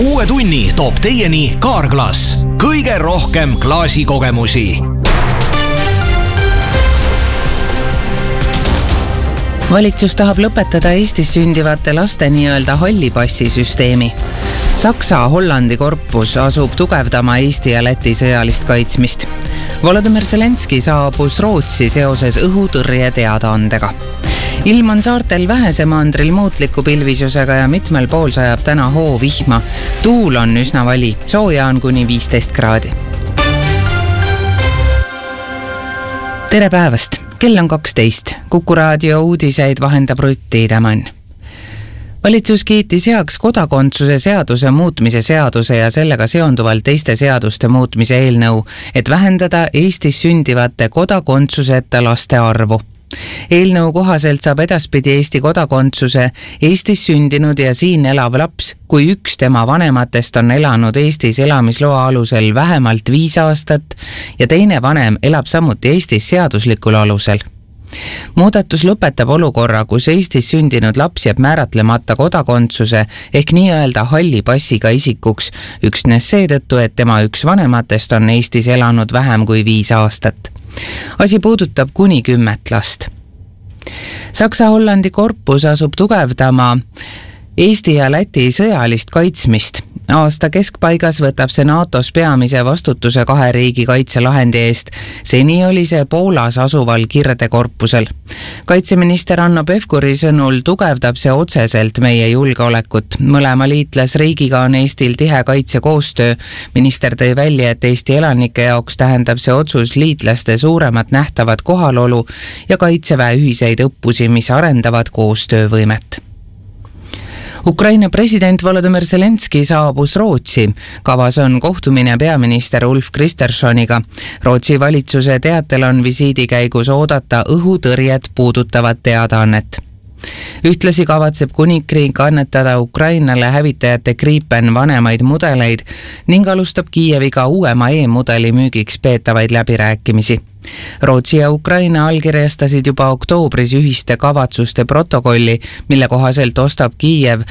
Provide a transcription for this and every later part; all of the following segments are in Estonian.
Uue tunni toob teieni Carglass. Kõige rohkem klaasikogemusi. Valitsus tahab lõpetada Eestis sündivate laste nii-öelda hallipassisüsteemi. Saksa-Hollandi korpus asub tugevdama Eesti ja Läti sõjalist kaitsmist. Volodymyr Zelenski saabus Rootsi seoses õhutõrje teadaandega. Ilm on saartel vähese maandril muutliku pilvisusega ja mitmel pool sajab täna hoovihma. Tuul on üsna vali, sooja on kuni 15 kraadi. Tere päevast! Kell on 12. Kuku raadio uudiseid vahendab Rutti Idamann. Valitsus kiitis heaks kodakondsuse seaduse muutmise seaduse ja sellega seonduvalt teiste seaduste muutmise eelnõu, et vähendada Eestis sündivate kodakondsuseta laste arvu. Eelnõu kohaselt saab edaspidi Eesti kodakondsuse Eestis sündinud ja siin elav laps, kui üks tema vanematest on elanud Eestis elamisloa alusel vähemalt 5 aastat ja teine vanem elab samuti Eestis seaduslikul alusel. Muudatus lõpetab olukorra, kus Eestis sündinud laps jääb määratlemata kodakondsuse ehk nii-öelda halli passiga isikuks, üksnes seetõttu, et tema üks vanematest on Eestis elanud vähem kui 5 aastat. Asi puudutab kuni 10 last. Saksa-Hollandi korpus asub tugevdama Eesti ja Läti sõjalist kaitsmist. Aasta keskpaigas võtab see NATOs peamise vastutuse 2 riigi kaitselahendi eest. Seni oli see Poolas asuval kirdekorpusel. Kaitseminister Hanno Pevkuri sõnul tugevdab see otseselt meie julgeolekut. Mõlema liitlasriigiga on Eestil tihe kaitsekoostöö. Minister tõi välja, et Eesti elanike jaoks tähendab see otsus liitlaste suuremat nähtavat kohalolu ja kaitseväe ühiseid õppusi, mis arendavad koostöövõimet. Ukraina president Volodymyr Zelenski saabus Rootsi. Kavas on kohtumine peaminister Ulf Kristerssoniga. Rootsi valitsuse teatel on visiidi käigus oodata õhutõrjet puudutavat teadaannet. Ühtlasi kavatseb kuningriik annetada Ukrainale hävitajate Gripen vanemaid mudeleid ning alustab Kiieviga uuema E-mudeli müügiks peetavaid läbirääkimisi. Rootsi ja Ukraina allkirjastasid juba oktoobris ühiste kavatsuste protokolli, mille kohaselt ostab Kiiev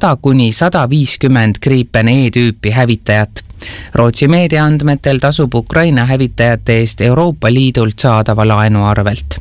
100–150 Gripen E-tüüpi hävitajat. Rootsi meediaandmetel tasub Ukraina hävitajate eest Euroopa Liidult saadava laenu arvelt.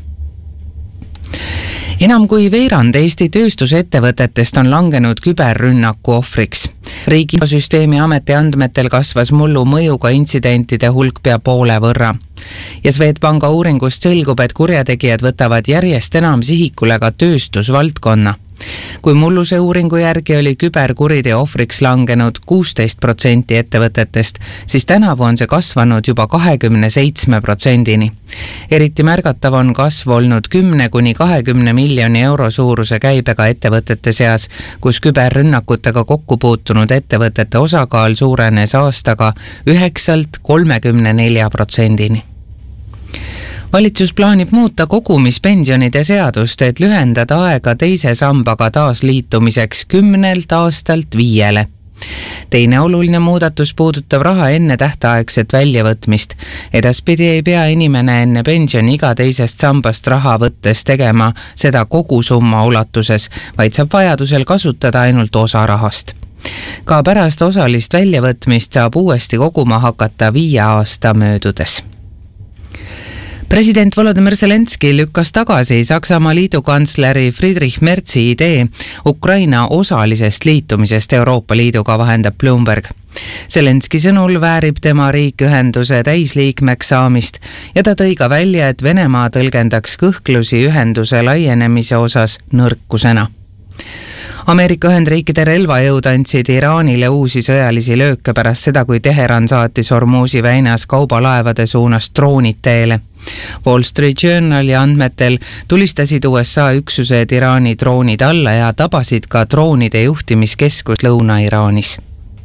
Enam kui veerand Eesti tööstusettevõtetest on langenud küberrünnaku ohvriks. Riigi süsteemi ameti andmetel kasvas mullu mõjuga intsidentide hulk pea poole võrra. Ja Swedbanka uuringust selgub, et kurjategijad võtavad järjest enam sihikule ka tööstusvaldkonna. Kui mulluse uuringu järgi oli küberkuriteo ohvriks langenud 16% ettevõtetest, siis tänavu on see kasvanud juba 27%-ni. Eriti märgatav on kasv olnud 10–20 miljoni euro suuruse käibega ettevõtete seas, kus küberrünnakutega kokku puutunud ettevõtete osakaal suurenes aastaga 9–34%-ni. Valitsus plaanib muuta kogumispensionide seadust, et lühendada aega teise sambaga taasliitumiseks 10 aastalt 5. Teine oluline muudatus puudutab raha enne tähtaegset väljavõtmist. Edaspidi ei pea inimene enne pensioni iga teisest sambast raha võttes tegema seda kogu summa ulatuses, vaid saab vajadusel kasutada ainult osa rahast. Ka pärast osalist väljavõtmist saab uuesti koguma hakata 5 aasta möödudes. President Volodymyr Zelenski lükkas tagasi Saksamaa liidukantsleri Friedrich Merzi idee Ukraina osalisest liitumisest Euroopa Liiduga, vahendab Bloomberg. Zelenski sõnul väärib tema riik ühenduse täisliikmeks saamist ja ta tõi ka välja, et Venemaa tõlgendaks kõhklusi ühenduse laienemise osas nõrkusena. Ameerika Ühendriikide relvajõud andsid Iraanile uusi sõjalisi lööke pärast seda, kui Teheran saatis Hormuzi väinas kaubalaevade suunas droonid teele. Wall Street Journali andmetel tulistasid USA üksused Iraani droonid alla ja tabasid ka droonide juhtimiskeskus Lõuna-Iraanis.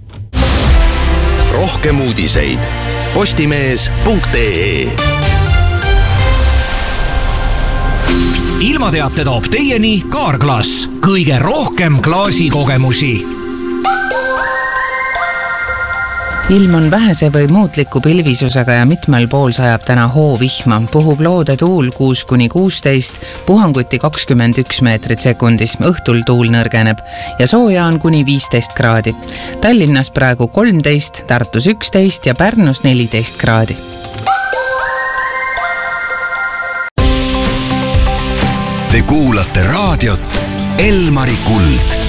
Rohkem uudiseid postimees.ee. Ilmateate toob teieni Carglass. Kõige rohkem klaasikogemusi. ilm on vähese või muutliku pilvisusega ja mitmel pool sajab täna hoovihma. Puhub loode tuul 6–16, puhanguti 21 meetrit sekundis. Õhtul tuul nõrgeneb ja sooja on kuni 15 kraadi. Tallinnas praegu 13, Tartus 11 ja Pärnus 14 kraadi. Te kuulate raadiot Elmari Kuld.